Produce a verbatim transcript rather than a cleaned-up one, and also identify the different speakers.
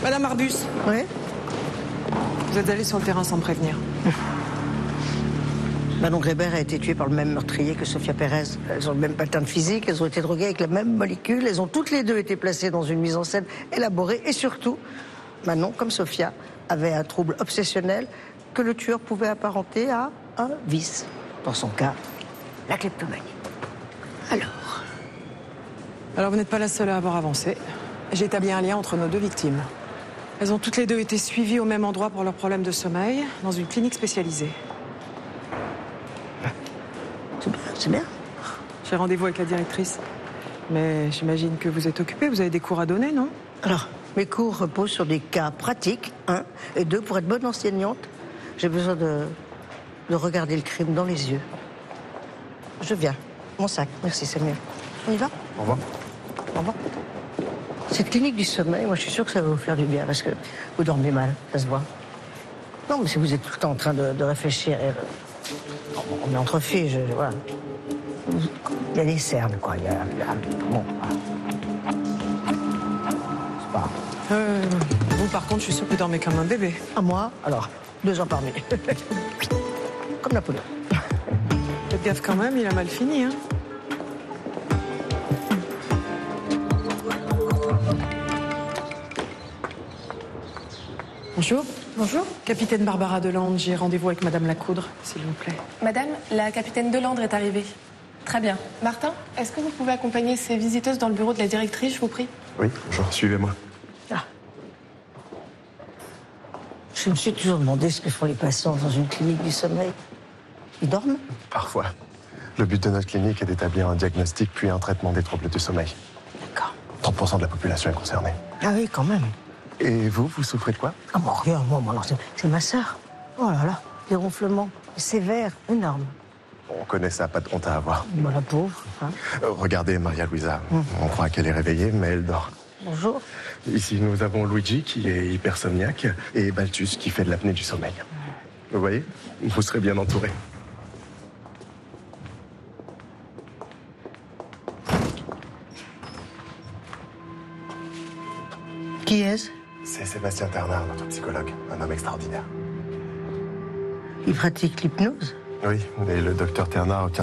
Speaker 1: Madame Arbus.
Speaker 2: Oui.
Speaker 1: Vous êtes allée sur le terrain sans me prévenir.
Speaker 2: Manon Grébert a été tuée par le même meurtrier que Sofia Pérez. Elles ont le même pattern physique, elles ont été droguées avec la même molécule, elles ont toutes les deux été placées dans une mise en scène élaborée et surtout, Manon, comme Sofia, avait un trouble obsessionnel que le tueur pouvait apparenter à un vice. Dans son cas, la kleptomanie. Alors...
Speaker 1: Alors vous n'êtes pas la seule à avoir avancé. J'ai établi un lien entre nos deux victimes. Elles ont toutes les deux été suivies au même endroit pour leurs problèmes de sommeil, dans une clinique spécialisée.
Speaker 2: C'est bien, c'est bien.
Speaker 1: J'ai rendez-vous avec la directrice. Mais j'imagine que vous êtes occupée, vous avez des cours à donner, non?
Speaker 2: Alors, mes cours reposent sur des cas pratiques, un, et deux, pour être bonne enseignante, j'ai besoin de, de regarder le crime dans les yeux. Je viens. Mon sac, merci, c'est mieux. On y va?
Speaker 3: Au revoir.
Speaker 2: Au revoir. Cette clinique du sommeil, moi je suis sûre que ça va vous faire du bien, parce que vous dormez mal, ça se voit. Non, mais si vous êtes tout le temps en train de, de réfléchir, et, euh, on est entre filles, je, je- voilà. Il y a des cernes, quoi, il y a... il y a- bon, c'est pas...
Speaker 1: Euh, vous, par contre, je suis sûre que vous dormez comme un bébé.
Speaker 2: À moi, alors, deux ans par nuit. Comme Napoléon.
Speaker 1: Faites gaffe quand même, il a mal fini, hein. Bonjour.
Speaker 4: Bonjour.
Speaker 1: Capitaine Barbara Delandre, j'ai rendez-vous avec Madame Lacoudre, s'il vous plaît.
Speaker 4: Madame, la capitaine Delandre est arrivée. Très bien. Martin, est-ce que vous pouvez accompagner ces visiteuses dans le bureau de la directrice, je vous prie?
Speaker 3: Oui, bonjour, suivez-moi.
Speaker 2: Ah. Je me suis toujours demandé ce que font les patients dans une clinique du sommeil. Ils dorment?
Speaker 3: Parfois. Le but de notre clinique est d'établir un diagnostic puis un traitement des troubles du sommeil.
Speaker 2: D'accord.
Speaker 3: trente pour cent de la population est concernée.
Speaker 2: Ah oui, quand même.
Speaker 3: Et vous, vous souffrez de quoi?
Speaker 2: Ah bon, rien, moi, moi, alors, c'est- c'est ma sœur. Oh là là, des ronflements sévères, énormes.
Speaker 3: On connaît ça, pas de honte à avoir.
Speaker 2: Moi, la pauvre, hein.
Speaker 3: Euh, regardez Maria Luisa. On croit qu'elle est réveillée, mais elle dort.
Speaker 2: Bonjour.
Speaker 3: Ici, nous avons Luigi, qui est hypersomniaque, et Balthus, qui fait de l'apnée du sommeil. Vous voyez? Vous serez bien entouré.
Speaker 2: Qui est-ce?
Speaker 3: C'est Sébastien Ternard, notre psychologue, un homme extraordinaire.
Speaker 2: Il pratique l'hypnose?
Speaker 3: Oui, mais le docteur Ternard obtient